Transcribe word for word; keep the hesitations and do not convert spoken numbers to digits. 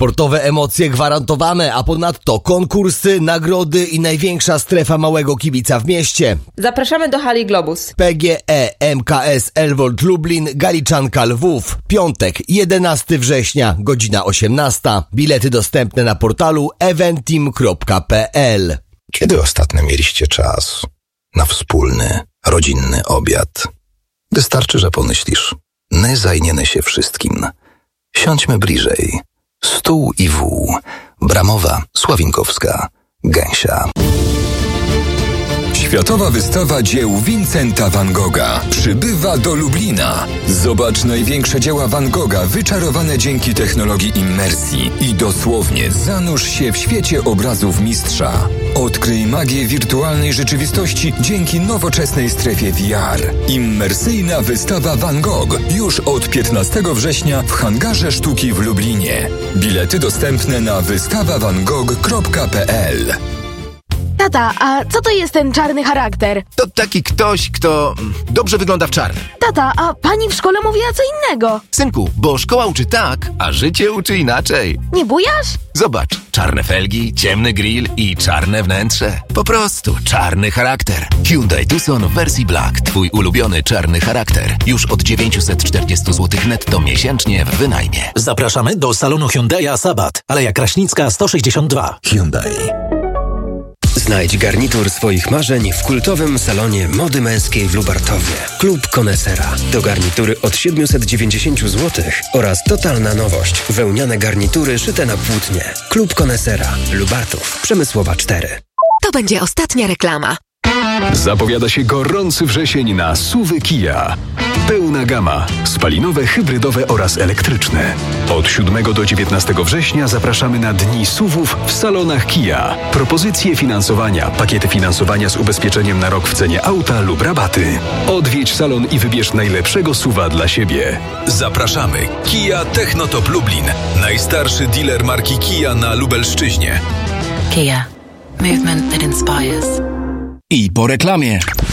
Sportowe emocje gwarantowane, a ponadto konkursy, nagrody i największa strefa małego kibica w mieście. Zapraszamy do hali Globus. P G E M K S Elwold Lublin, Galiczanka Lwów. Piątek, jedenastego września, godzina osiemnasta. Bilety dostępne na portalu eventim kropka p l. Kiedy ostatnio mieliście czas na wspólny, rodzinny obiad? Wystarczy, że pomyślisz. My zajmiemy się wszystkim. Siądźmy bliżej. Stół i wół. Bramowa, Sławinkowska, Gęsia. Światowa wystawa dzieł Vincenta van Gogha przybywa do Lublina. Zobacz największe dzieła Van Gogha wyczarowane dzięki technologii immersji i dosłownie zanurz się w świecie obrazów mistrza. Odkryj magię wirtualnej rzeczywistości dzięki nowoczesnej strefie V R. Immersyjna wystawa Van Gogh już od piętnastego września w Hangarze Sztuki w Lublinie. Bilety dostępne na wystawa van gogh kropka p l. Tata, a co to jest ten czarny charakter? To taki ktoś, kto dobrze wygląda w czarnym. Tata, a pani w szkole mówiła co innego. Synku, bo szkoła uczy tak, a życie uczy inaczej. Nie bujasz? Zobacz, czarne felgi, ciemny grill i czarne wnętrze. Po prostu czarny charakter. Hyundai Tucson w wersji Black. Twój ulubiony czarny charakter. Już od dziewięćset czterdzieści złotych netto miesięcznie w wynajmie. Zapraszamy do salonu Hyundai'a Sabat. Aleja Kraśnicka sto sześćdziesiąt dwa. Hyundai. Znajdź garnitur swoich marzeń w kultowym salonie mody męskiej w Lubartowie. Klub Konesera. To garnitury od siedemset dziewięćdziesiąt złotych oraz totalna nowość. Wełniane garnitury szyte na płótnie. Klub Konesera. Lubartów. Przemysłowa cztery. To będzie ostatnia reklama. Zapowiada się gorący wrzesień na S U V-y Kia. Pełna gama. Spalinowe, hybrydowe oraz elektryczne. Od siódmego do dziewiętnastego września zapraszamy na Dni S U V-ów w salonach Kia. Propozycje finansowania, pakiety finansowania z ubezpieczeniem na rok w cenie auta lub rabaty. Odwiedź salon i wybierz najlepszego S U V-a dla siebie. Zapraszamy. Kia Technotop Lublin. Najstarszy dealer marki Kia na Lubelszczyźnie. Kia. Movement that inspires. I po reklamie.